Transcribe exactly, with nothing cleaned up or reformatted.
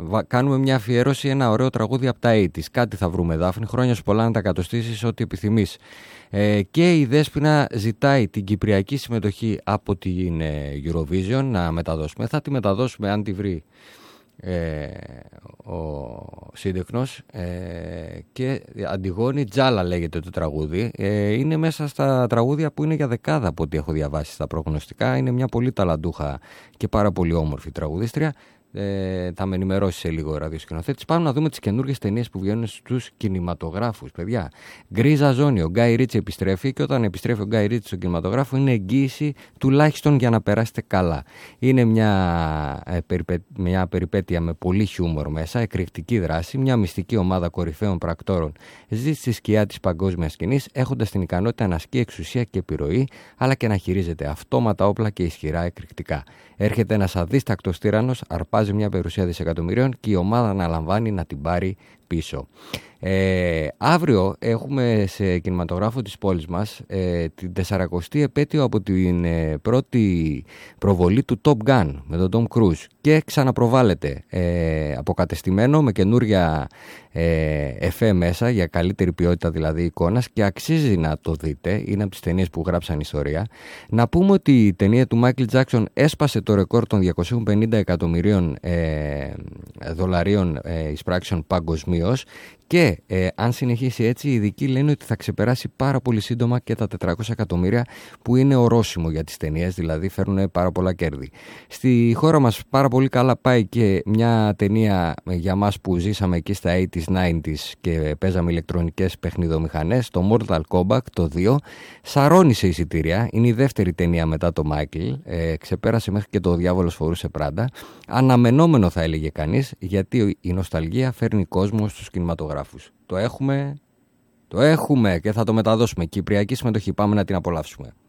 κάνουμε μια αφιέρωση, ένα ωραίο τραγούδι από τα ογδόντα. Κάτι θα βρούμε, Δάφνη. Χρόνια σου πολλά να τα κατοστήσεις ό,τι επιθυμείς. Ε, και η Δέσποινα ζητάει την κυπριακή συμμετοχή από την ε, Eurovision να μεταδώσουμε. Θα τη μεταδώσουμε αν τη βρει ε, ο σύντεχνος. Ε, και Αντιγόνη Τζάλα λέγεται το τραγούδι. Ε, είναι μέσα στα τραγούδια που είναι για δεκάδα από ό,τι έχω διαβάσει στα προγνωστικά. Είναι μια πολύ ταλαντούχα και πάρα πολύ όμορφη τραγουδίστρια. Ε, θα με ενημερώσει σε λίγο ο ραδιοσκηνοθέτης. Πάμε να δούμε τις καινούργιες ταινίες που βγαίνουν στους κινηματογράφους, παιδιά. Γκρίζα ζώνη. Ο Γκάι Ρίτσι επιστρέφει και όταν επιστρέφει ο Γκάι Ρίτσι στον κινηματογράφο είναι εγγύηση τουλάχιστον για να περάσετε καλά. Είναι μια, ε, περιπέ... μια περιπέτεια με πολύ χιούμορ μέσα, εκρηκτική δράση. Μια μυστική ομάδα κορυφαίων πρακτόρων ζει στη σκιά της παγκόσμιας σκηνής, έχοντας την ικανότητα να ασκεί εξουσία και επιρροή, αλλά και να χειρίζεται αυτόματα όπλα και ισχυρά εκρηκτικά. Έρχεται ένας αδίστακτος τύραννος, αρπάζει μια περιουσία δισεκατομμυρίων και η ομάδα αναλαμβάνει να την πάρει πίσω. Ε, αύριο έχουμε σε κινηματογράφο της πόλης μας ε, την τεσσαρακοστή επέτειο από την ε, πρώτη προβολή του Top Gun με τον Tom Cruise και ξαναπροβάλλεται ε, αποκατεστημένο με καινούρια ε, εφέ μέσα για καλύτερη ποιότητα δηλαδή εικόνας και αξίζει να το δείτε, είναι από τις ταινίες που γράψαν ιστορία. Να πούμε ότι η ταινία του Michael Jackson έσπασε το ρεκόρ των διακόσια πενήντα εκατομμυρίων ε, δολαρίων ε, εισπράξεων παγκοσμίως. Και ε, αν συνεχίσει έτσι, οι ειδικοί λένε ότι θα ξεπεράσει πάρα πολύ σύντομα και τα τετρακόσια εκατομμύρια που είναι ορόσημο για τις ταινίες, δηλαδή φέρνουν πάρα πολλά κέρδη. Στη χώρα μας πάρα πολύ καλά πάει και μια ταινία για μας που ζήσαμε εκεί στα ογδόντα, ενενήντα και παίζαμε ηλεκτρονικές παιχνιδομηχανές, το Mortal Kombat, το δύο, σαρώνει σε εισιτήρια, είναι η δεύτερη ταινία μετά το Michael, ε, ξεπέρασε μέχρι και το Διάβολος φορούσε Πράντα, αναμενόμενο θα έλεγε κανείς, γιατί η νοσταλγία φέρνει κόσμο στους κινηματογράφους. Το έχουμε, το έχουμε και θα το μεταδώσουμε. Κυπριακή συμμετοχή, πάμε να την απολαύσουμε.